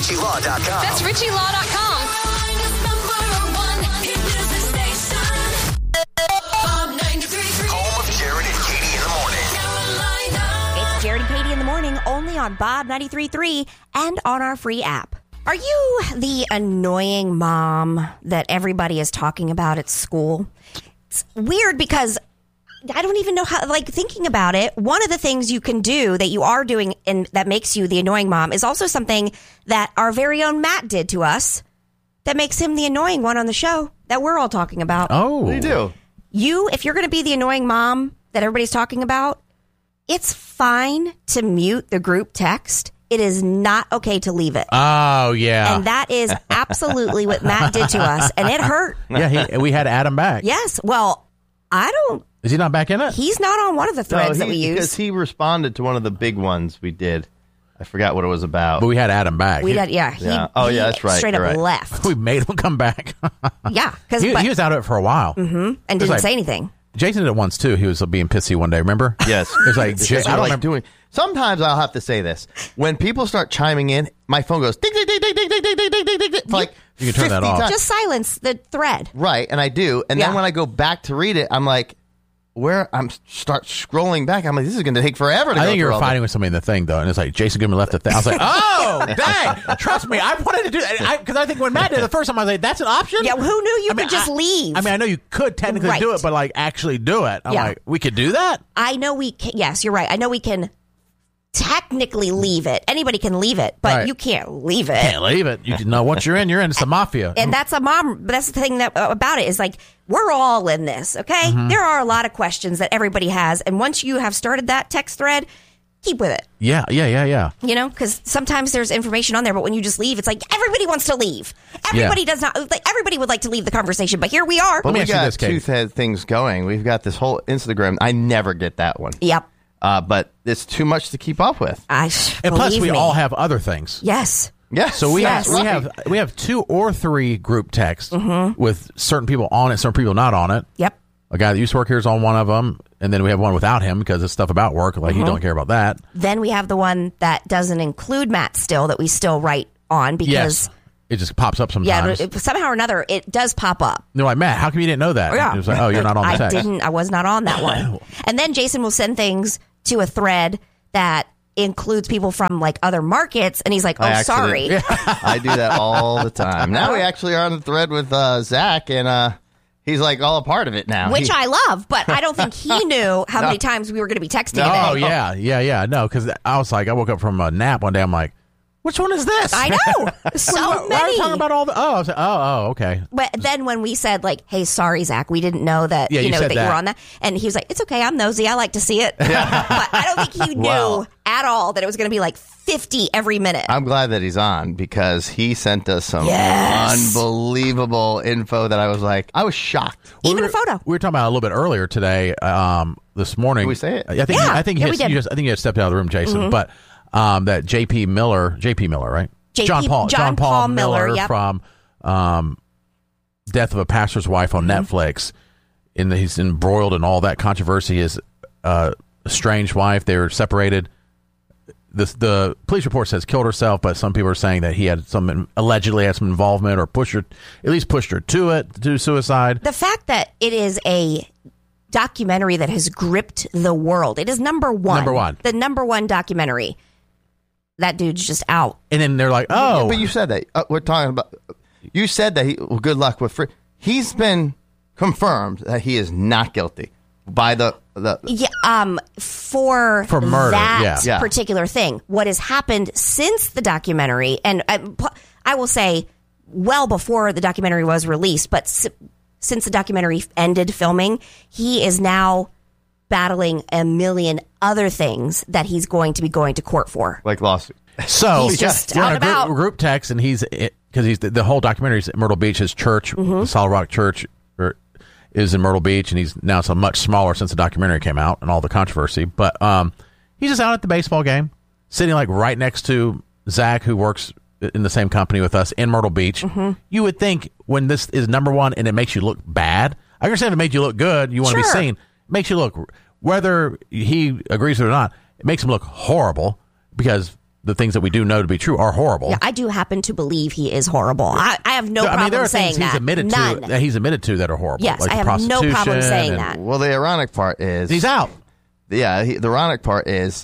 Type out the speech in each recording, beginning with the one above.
RichieLaw.com. That's RichieLaw.com. Home of Jared and Katie in the morning. It's Jared and Katie in the morning, only on Bob 93.3 and on our free app. Are you the annoying mom that everybody is talking about at school? It's weird because I don't even know how, thinking about it, one of the things you can do that you are doing and that makes you the annoying mom is also something that our very own Matt did to us that makes him the annoying one on the show that we're all talking about. Oh. What do you do? If you're going to be the annoying mom that everybody's talking about, it's fine to mute the group text. It is not okay to leave it. Oh, yeah. And that is absolutely what Matt did to us, and it hurt. Yeah, we had Adam back. Yes. Well, I don't. Is he not back in it? He's not on one of the threads that we use. Because he responded to one of the big ones we did. I forgot what it was about. But we had Adam back. Yeah. Yeah. Oh, that's right. Straight You're up right. left. We made him come back. Yeah. He was out of it for a while. And didn't like- say anything. Jason did it once, too. He was being pissy one day, remember? Yes. It was like, I don't remember. doing. Sometimes I'll have to say this. When people start chiming in, my phone goes ding, ding, ding, ding, ding, ding, ding, ding, ding, ding, ding, for like You can turn that 50 off. times. Just silence the thread. Right, and I do. And Yeah. then when I go back to read it, I'm like, start scrolling back. I'm like, this is going to take forever to go I think you through were all fighting with somebody in the thing, though, and it's like, Jason Goodman left the thing. I was like, oh, dang. Trust me, I wanted to do that. Because I think when Matt did it the first time, I was like, that's an option? Yeah, who knew you could just leave? I mean, I know you could technically do it, but actually do it. I'm like, we could do that? I know we can. Yes, you're right. I know we can technically leave it. Anybody can leave it, but Right. you can't leave it. Can't leave it. You know, once you're in, you're in. It's the mafia. And that's that's the thing that about it is we're all in this, okay? There are a lot of questions that everybody has, and once you have started that text thread, keep with it. Yeah. You know, because sometimes there's information on there, but when you just leave, it's like everybody wants to leave. Everybody does not. Everybody would like to leave the conversation, but here we are. But me we ask you got this, Kate. two things going. We've got this whole Instagram. I never get that one. Yep. But it's too much to keep up with. And plus, we all have other things. Yes. Yes. So we Yes. we have 2 or 3 group texts with certain people on it, certain people not on it. Yep. A guy that used to work here is on one of them, and then we have one without him because it's stuff about work. Like, you don't care about that. Then we have the one that doesn't include Matt still that we still write on because Yes. It just pops up sometimes. somehow or another it does pop up. They're like, Matt, how come you didn't know that? Yeah. It was like, oh, you're not on the text. I was not on that one. And then Jason will send things to a thread that includes people from other markets, and he's like, By oh, accident. sorry. I do that all the time. Now we actually are on the thread with Zach, and he's all a part of it now. Which I love, but I don't think he knew how many times we were going to be texting Oh, today. yeah. No, because I was like, I woke up from a nap one day. I'm like, which one is this? I know. So Why are many. you talking about all the... Oh, I was like, oh, okay. But then when we said hey, sorry, Zach, we didn't know that Yeah, you said that you that. were on that, and he was like, it's okay, I'm nosy, I like to see it. But I don't think he knew Well. at all that it was going to be 50 every minute. I'm glad that he's on because he sent us some Yes. unbelievable info that I was shocked. Even a photo. We were talking about it a little bit earlier today, this morning. Did we say it? I think Yeah. I think Yeah, you we did. I think you had stepped out of the room, Jason. But that JP Miller, right? John Paul Miller, yep. from Death of a Pastor's Wife on Netflix. He's embroiled in all that controversy. His estranged wife, they were separated. The police report says killed herself, but some people are saying that he had allegedly had some involvement or at least pushed her to suicide. The fact that it is a documentary that has gripped the world. It is number one. Number one. The number one documentary. That dude's just out. And then they're like, oh. But you said that. We're talking about. You said that good luck with free. He's been confirmed that he is not guilty by the for murder, that yeah. particular thing. What has happened since the documentary, and I will say well before the documentary was released, but since the documentary ended filming, he is now battling a million other things that he's going to be going to court for. like lawsuit. So He's just we're out in and a about. group text, and because the whole documentary is at Myrtle Beach. His church, the Solid Rock Church, is in Myrtle Beach, and he's now so much smaller since the documentary came out and all the controversy. But he's just out at the baseball game, sitting right next to Zach, who works in the same company with us in Myrtle Beach. You would think when this is number one and it makes you look bad. I understand if it made you look good, you want to be Sure. seen. It makes you look, whether he agrees with it or not, it makes him look horrible because the things that we do know to be true are horrible. Yeah, I do happen to believe he is horrible. I have no problem there are saying things that. he's admitted None. to that he's admitted to that are horrible. Yes, like I the have no problem prostitution saying and- that. Well, the ironic part is He's out. Yeah, the ironic part is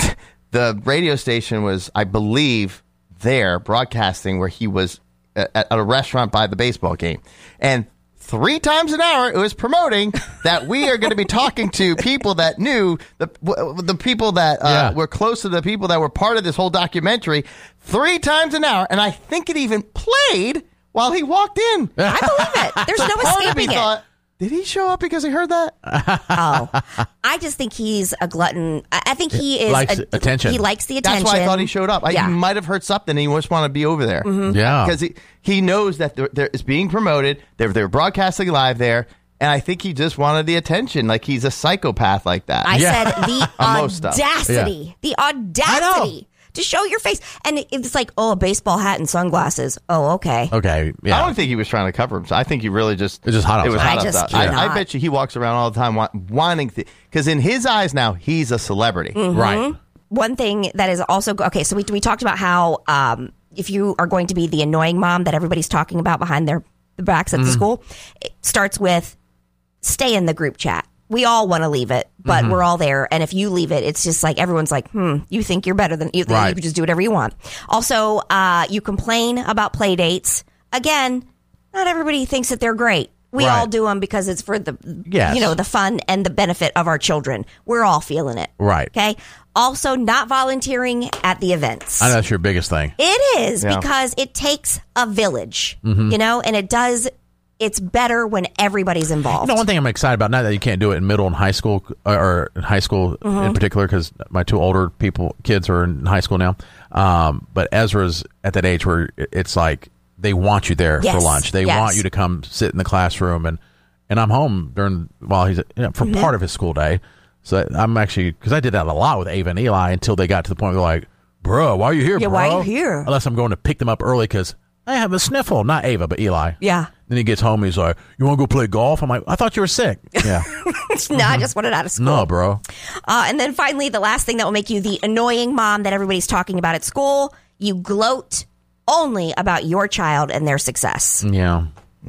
the radio station was, I believe, there broadcasting where he was at a restaurant by the baseball game. And 3 times an hour, it was promoting that we are going to be talking to people that knew, the people that were close to the people that were part of this whole documentary 3 times an hour. And I think it even played while he walked in. I believe it. There's no Part of me escaping it. thought, did he show up because he heard that? Oh, I just think he's a glutton. I think he is Likes attention. He likes the attention. That's why I thought he showed up. Yeah. He might have heard something and he just wanted to be over there. Yeah. Because he knows that there is being promoted. They're broadcasting live there. And I think he just wanted the attention. Like he's a psychopath like that. I Yeah. said the most stuff. audacity. The audacity to show your face. And it's like, oh, a baseball hat and sunglasses. Oh, okay. Okay. Yeah. I don't think he was trying to cover himself. I think he really just... It's just hot It was outside. hot I just outside. I cannot. bet you he walks around all the time wanting... Because in his eyes now, he's a celebrity. Right. One thing that is also okay. So we talked about how if you are going to be the annoying mom that everybody's talking about behind their backs at the school, it starts with stay in the group chat. We all want to leave it, but we're all there. And if you leave it, it's just like everyone's like, you think you're better than you. Right. You can just do whatever you want. Also, you complain about play dates. Again, not everybody thinks that they're great. We Right. all do them because it's for the, Yes. the fun and the benefit of our children. We're all feeling it. Right. Okay. Also, not volunteering at the events. I know that's your biggest thing. It is Yeah. because it takes a village, and it does. It's better when everybody's involved. You know, one thing I'm excited about, not that you can't do it in middle and high school, or in high school in particular, because my 2 older kids are in high school now. But Ezra's at that age where it's like they want you there Yes. for lunch. They Yes. want you to come sit in the classroom, and I'm home while he's for part of his school day. So I'm actually, because I did that a lot with Ava and Eli until they got to the point where they're like, bro, why are you here, Yeah, bro? why are you here? Unless I'm going to pick them up early because I have a sniffle. Not Ava, but Eli. Yeah. Then he gets home. He's like, "You want to go play golf?" I'm like, "I thought you were sick." Yeah. No, I just wanted out of school. No, bro. And then finally, the last thing that will make you the annoying mom that everybody's talking about at school, you gloat only about your child and their success. Yeah.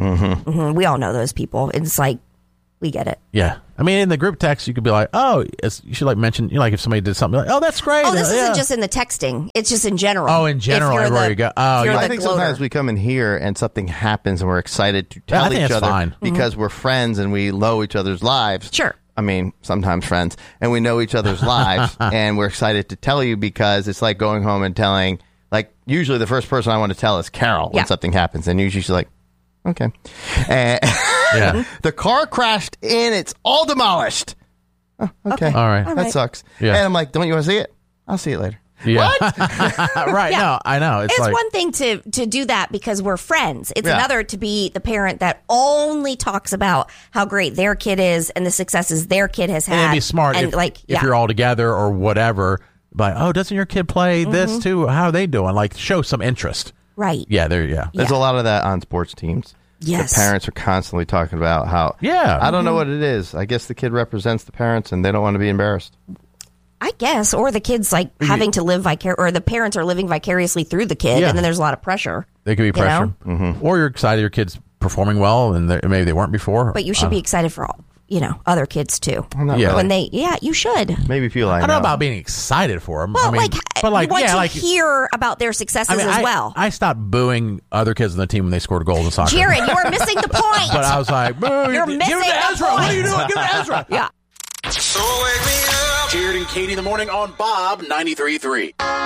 We all know those people. It's like, we get it. Yeah. I mean, in the group text, you could be like, "Oh, you should mention, if somebody did something, like, oh, that's great." Oh, this Yeah. isn't just in the texting. It's just in general. Oh, in general, If you're everywhere you go. Oh, if you're yeah. the I think gloater. sometimes we come in here and something happens and we're excited to Yeah, I tell think each that's other fine. because we're friends and we know each other's lives. Sure. I mean, sometimes friends, and we know each other's lives, and we're excited to tell you because it's like going home and telling. Like usually, the first person I want to tell is Carol when Yeah. something happens, and usually she's like, "Okay." And Yeah. the car crashed in; it's all demolished. Oh, okay. All right. All That right. sucks. Yeah. And I'm like, "Don't you want to see it? I'll see it later." Yeah. What? Right. Yeah. No, I know. It's It's like, one thing to do that because we're friends. It's Yeah. another to be the parent that only talks about how great their kid is and the successes their kid has had. and it'd be smart and if you're all together or whatever. Like, oh, doesn't your kid play this too? How are they doing? Like, show some interest. right. Yeah. There. Yeah. There's Yeah. a lot of that on sports teams. Yes. The parents are constantly talking about how. Yeah. I don't know what it is. I guess the kid represents the parents and they don't want to be embarrassed. I guess, or the kid's like having to live or the parents are living vicariously through the kid, Yeah. and then there's a lot of pressure. There could be pressure, know? or you're excited your kid's performing well, and maybe they weren't before. But you should be excited for all, other kids too. not Yeah. really. When you should. Maybe feel like I don't know about being excited for them. Well, I mean, but you want yeah, to like hear about their successes as well. I stopped booing other kids on the team when they scored goals in soccer. Jared, you are missing the point. But I was like, boo, You're give missing it to the Ezra. What are you point. doing? Give it to Ezra. Yeah. So wake me up. Jared and Katie in the morning on Bob 93.3.